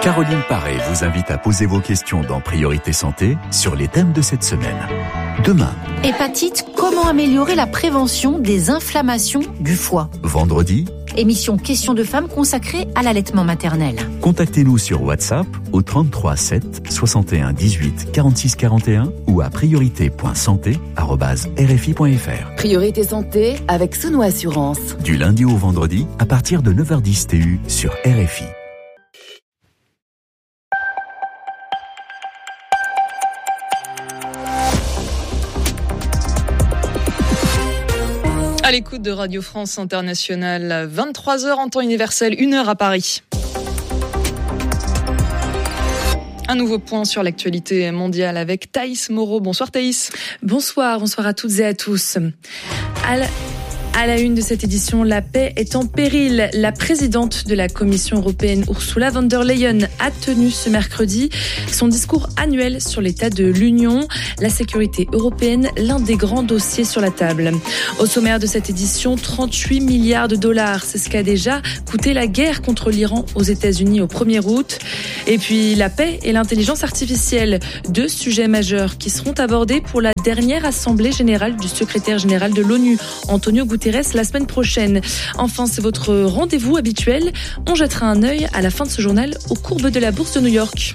Caroline Paré vous invite à poser vos questions dans Priorité Santé sur les thèmes de cette semaine. Demain, hépatite, comment améliorer la prévention des inflammations du foie? vendredi, Émission Questions de femmes consacrée à l'allaitement maternel. contactez-nous sur WhatsApp au 33 7 61 18 46 41 ou à priorité.santé@rfi.fr. Priorité Santé avec Sono Assurance. Du lundi au vendredi à partir de 9h10 TU sur RFI. À l'écoute de Radio France Internationale, 23h en temps universel, 1h à Paris. Un nouveau point sur l'actualité mondiale avec Thaïs Moreau. Bonsoir Thaïs. Bonsoir à toutes et à tous. À la une de cette édition, la paix est en péril. La présidente de la Commission européenne, Ursula von der Leyen, a tenu ce mercredi son discours annuel sur l'état de l'Union. La sécurité européenne, l'un des grands dossiers sur la table. Au sommaire de cette édition, 38 milliards de dollars. C'est ce qu'a déjà coûté la guerre contre l'Iran aux États-Unis au 1er août. Et puis la paix et l'intelligence artificielle, deux sujets majeurs qui seront abordés pour la dernière assemblée générale du secrétaire général de l'ONU, Antonio Guterres, la semaine prochaine. Enfin, c'est votre rendez-vous habituel. On jettera un œil à la fin de ce journal aux courbes de la bourse de New York.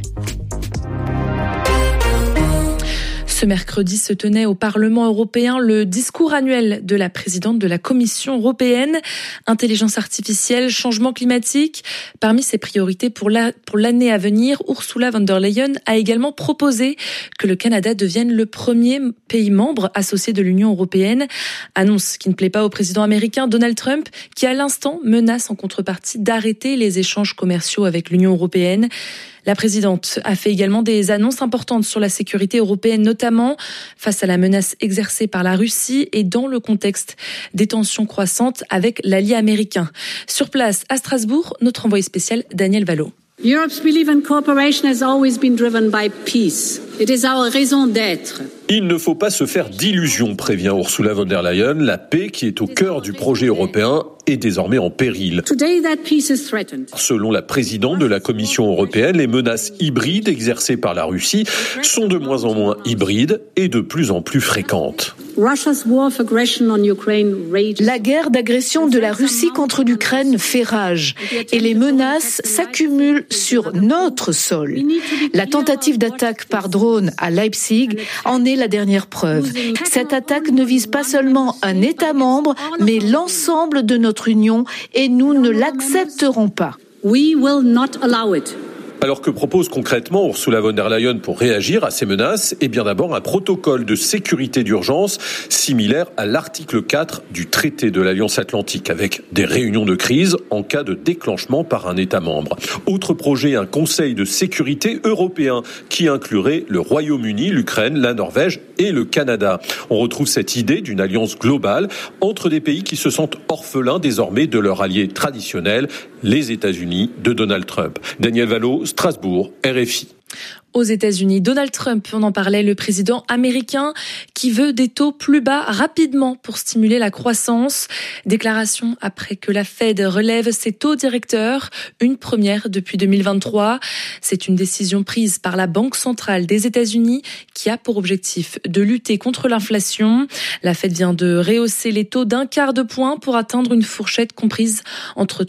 Ce mercredi se tenait au Parlement européen le discours annuel de la présidente de la Commission européenne. Intelligence artificielle, changement climatique. Parmi ses priorités pour l'année à venir, Ursula von der Leyen a également proposé que le Canada devienne le premier pays membre associé de l'Union européenne. Annonce qui ne plaît pas au président américain Donald Trump, qui à l'instant menace en contrepartie d'arrêter les échanges commerciaux avec l'Union européenne. La présidente a fait également des annonces importantes sur la sécurité européenne, notamment face à la menace exercée par la Russie et dans le contexte des tensions croissantes avec l'allié américain. Sur place, à Strasbourg, notre envoyé spécial Daniel Vallot. Europe's belief in cooperation has always been driven by peace. It is our raison d'être. Il ne faut pas se faire d'illusions, prévient Ursula von der Leyen. La paix qui est au cœur du projet européen est désormais en péril. Today that peace is threatened. Selon la présidente de la Commission européenne, les menaces hybrides exercées par la Russie sont de moins en moins hybrides et de plus en plus fréquentes. Russia's war of aggression on Ukraine rages. La guerre d'agression de la Russie contre l'Ukraine fait rage et les menaces s'accumulent sur notre sol. La tentative d'attaque par drone à Leipzig en est la dernière preuve. Cette attaque ne vise pas seulement un État membre, mais l'ensemble de notre Union et nous ne l'accepterons pas. We will not allow it. Alors que propose concrètement Ursula von der Leyen pour réagir à ces menaces? Eh bien d'abord un protocole de sécurité d'urgence similaire à l'article 4 du traité de l'Alliance Atlantique avec des réunions de crise en cas de déclenchement par un État membre. Autre projet, un conseil de sécurité européen qui inclurait le Royaume-Uni, l'Ukraine, la Norvège et le Canada. On retrouve cette idée d'une alliance globale entre des pays qui se sentent orphelins désormais de leur allié traditionnel, les États-Unis de Donald Trump. Daniel Vallot, Strasbourg, RFI. Aux États-Unis, Donald Trump, on en parlait, le président américain qui veut des taux plus bas rapidement pour stimuler la croissance. Déclaration après que la Fed relève ses taux directeurs, une première depuis 2023. C'est une décision prise par la Banque centrale des États-Unis qui a pour objectif de lutter contre l'inflation. La Fed vient de rehausser les taux d'un quart de point pour atteindre une fourchette comprise entre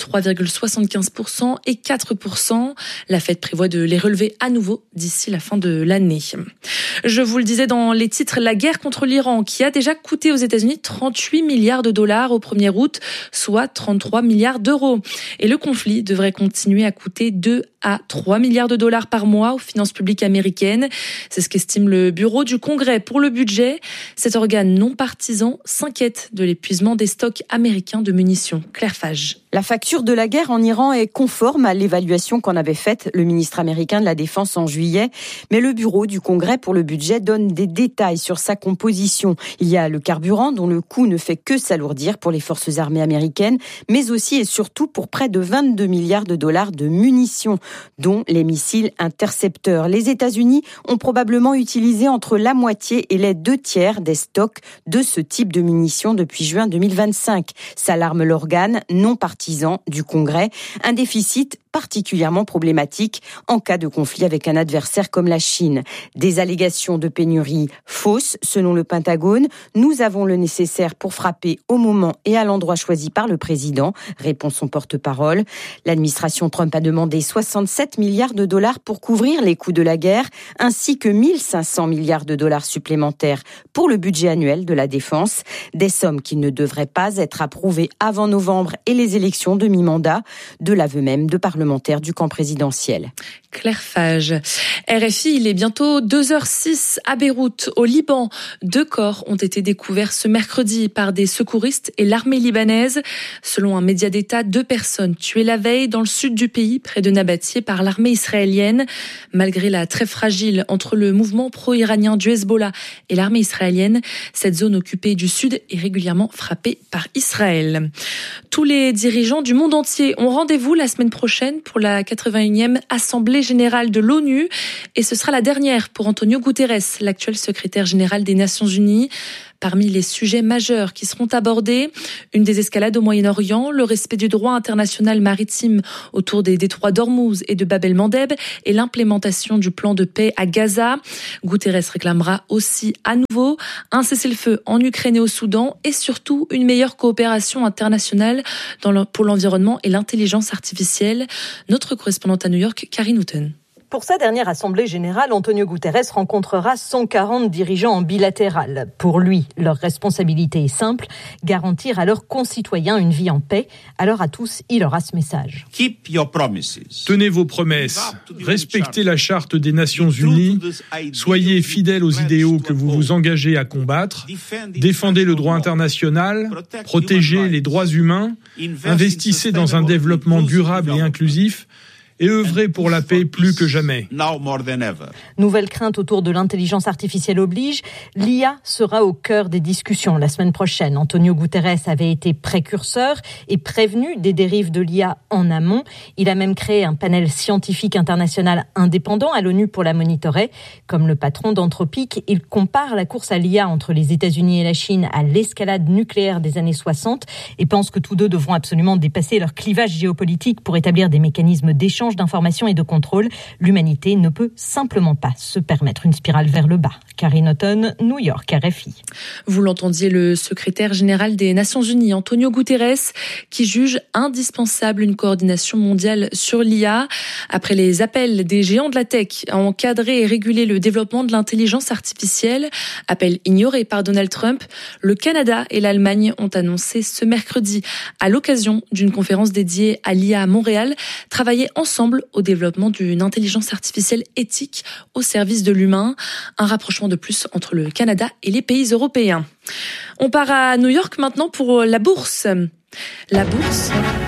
3,75% et 4%. La Fed prévoit de les relever à nouveau d'ici la fin de l'année. Je vous le disais dans les titres, la guerre contre l'Iran qui a déjà coûté aux États-Unis 38 milliards de dollars au 1er août, soit 33 milliards d'euros. Et le conflit devrait continuer à coûter 2 à 3 milliards de dollars par mois aux finances publiques américaines. C'est ce qu'estime le Bureau du Congrès pour le budget. Cet organe non partisan s'inquiète de l'épuisement des stocks américains de munitions. Claire Fage. La facture de la guerre en Iran est conforme à l'évaluation qu'en avait faite le ministre américain de la Défense en juillet. Mais le Bureau du Congrès pour le budget donne des détails sur sa composition. Il y a le carburant dont le coût ne fait que s'alourdir pour les forces armées américaines, mais aussi et surtout pour près de 22 milliards de dollars de munitions, dont les missiles intercepteurs. Les États-Unis ont probablement utilisé entre la moitié et les 2/3 des stocks de ce type de munitions depuis juin 2025. S'alarme l'organe non partisan du Congrès. Un déficit particulièrement problématique en cas de conflit avec un adversaire comme la Chine. Des allégations de pénurie fausses, selon le Pentagone. Nous avons le nécessaire pour frapper au moment et à l'endroit choisi par le président, répond son porte-parole. L'administration Trump a demandé 67 milliards de dollars pour couvrir les coûts de la guerre, ainsi que 1500 milliards de dollars supplémentaires pour le budget annuel de la défense. Des sommes qui ne devraient pas être approuvées avant novembre et les élections de mi-mandat, de l'aveu même de parlementaires du camp présidentiel. Claire Fage. RFI, il est bientôt 2h06 à Beyrouth, au Liban. 2 corps ont été découverts ce mercredi par des secouristes et l'armée libanaise. Selon un média d'État, 2 personnes tuées la veille dans le sud du pays, près de Nabatieh, par l'armée israélienne. Malgré la trêve fragile entre le mouvement pro-iranien du Hezbollah et l'armée israélienne, cette zone occupée du sud est régulièrement frappée par Israël. Tous les dirigeants du monde entier ont rendez-vous la semaine prochaine pour la 81e Assemblée générale de l'ONU, et ce sera la dernière pour Antonio Guterres, l'actuel secrétaire général des Nations Unies. Parmi les sujets majeurs qui seront abordés, une désescalade au Moyen-Orient, le respect du droit international maritime autour des détroits d'Ormuz et de Bab el-Mandeb et l'implémentation du plan de paix à Gaza. Guterres réclamera aussi à nouveau un cessez-le-feu en Ukraine et au Soudan et surtout une meilleure coopération internationale pour l'environnement et l'intelligence artificielle. Notre correspondante à New York, Karine Houghton. Pour sa dernière assemblée générale, Antonio Guterres rencontrera 140 dirigeants en bilatéral. Pour lui, leur responsabilité est simple, garantir à leurs concitoyens une vie en paix. Alors à tous, il aura ce message. Tenez vos promesses, respectez la charte des Nations Unies, soyez fidèles aux idéaux que vous vous engagez à combattre, défendez le droit international, protégez les droits humains, investissez dans un développement durable et inclusif, et œuvrer pour la paix plus que jamais. Nouvelle crainte autour de l'intelligence artificielle oblige, l'IA sera au cœur des discussions la semaine prochaine. Antonio Guterres avait été précurseur et prévenu des dérives de l'IA en amont. Il a même créé un panel scientifique international indépendant à l'ONU pour la monitorer. Comme le patron d'Anthropic, il compare la course à l'IA entre les États-Unis et la Chine à l'escalade nucléaire des années 60 et pense que tous deux devront absolument dépasser leur clivage géopolitique pour établir des mécanismes d'échange d'informations et de contrôle. L'humanité ne peut simplement pas se permettre une spirale vers le bas. Karine Houghton, New York, RFI. Vous l'entendiez, le secrétaire général des Nations Unies, Antonio Guterres, qui juge indispensable une coordination mondiale sur l'IA. Après les appels des géants de la tech à encadrer et réguler le développement de l'intelligence artificielle, appel ignoré par Donald Trump, le Canada et l'Allemagne ont annoncé ce mercredi, à l'occasion d'une conférence dédiée à l'IA à Montréal, travailler ensemble au développement d'une intelligence artificielle éthique au service de l'humain. Un rapprochement de plus entre le Canada et les pays européens. On part à New York maintenant pour la bourse. La bourse.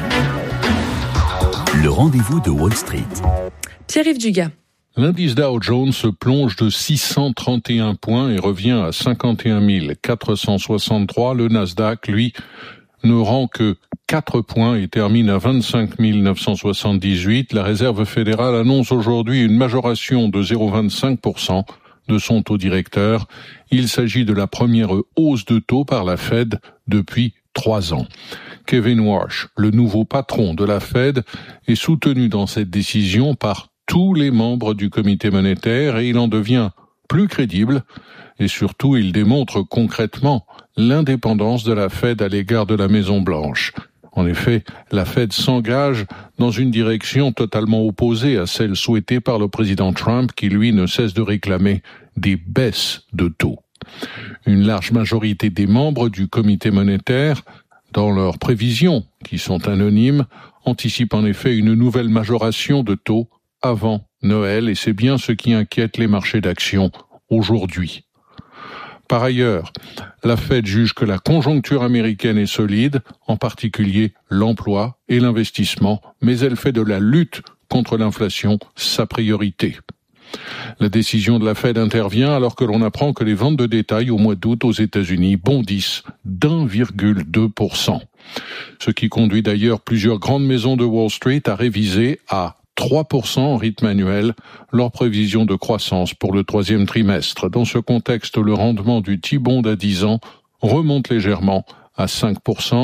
Le rendez-vous de Wall Street. Pierre-Yves Dugas. L'indice Dow Jones se plonge de 631 points et revient à 51 463. Le Nasdaq, lui, ne rend que 4 points et termine à 25 978. La Réserve fédérale annonce aujourd'hui une majoration de 0,25% de son taux directeur. Il s'agit de la première hausse de taux par la Fed depuis 3 ans. Kevin Warsh, le nouveau patron de la Fed, est soutenu dans cette décision par tous les membres du comité monétaire et il en devient plus crédible et surtout il démontre concrètement l'indépendance de la Fed à l'égard de la Maison-Blanche. En effet, la Fed s'engage dans une direction totalement opposée à celle souhaitée par le président Trump qui, lui, ne cesse de réclamer des baisses de taux. Une large majorité des membres du comité monétaire, dans leurs prévisions, qui sont anonymes, anticipent en effet une nouvelle majoration de taux avant Noël et c'est bien ce qui inquiète les marchés d'actions aujourd'hui. Par ailleurs, la Fed juge que la conjoncture américaine est solide, en particulier l'emploi et l'investissement, mais elle fait de la lutte contre l'inflation sa priorité. La décision de la Fed intervient alors que l'on apprend que les ventes de détail au mois d'août aux États-Unis bondissent d'1,2%. Ce qui conduit d'ailleurs plusieurs grandes maisons de Wall Street à réviser à 3% en rythme annuel leur prévision de croissance pour le 3e trimestre. Dans ce contexte, le rendement du T-bond à 10 ans remonte légèrement à 5%.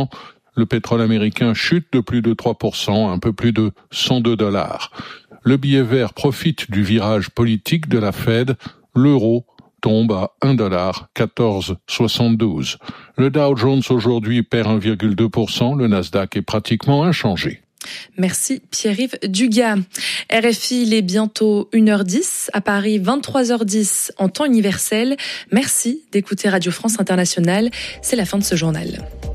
Le pétrole américain chute de plus de 3%, un peu plus de $102. Le billet vert profite du virage politique de la Fed. L'euro tombe à $1,1472. Le Dow Jones aujourd'hui perd 1,2%. Le Nasdaq est pratiquement inchangé. Merci Pierre-Yves Dugas. RFI, il est bientôt 1h10, à Paris 23h10 en temps universel. Merci d'écouter Radio France Internationale. C'est la fin de ce journal.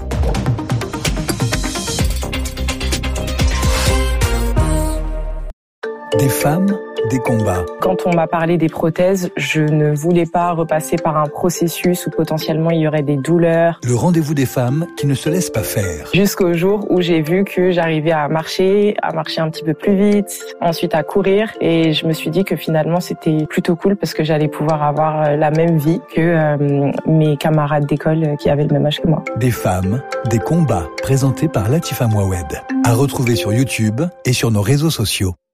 Des femmes, des combats. Quand on m'a parlé des prothèses, je ne voulais pas repasser par un processus où potentiellement il y aurait des douleurs. Le rendez-vous des femmes qui ne se laissent pas faire. Jusqu'au jour où j'ai vu que j'arrivais à marcher un petit peu plus vite, ensuite à courir. Et je me suis dit que finalement c'était plutôt cool parce que j'allais pouvoir avoir la même vie que mes camarades d'école qui avaient le même âge que moi. Des femmes, des combats, présentés par Latifa Mouawed. À retrouver sur YouTube et sur nos réseaux sociaux.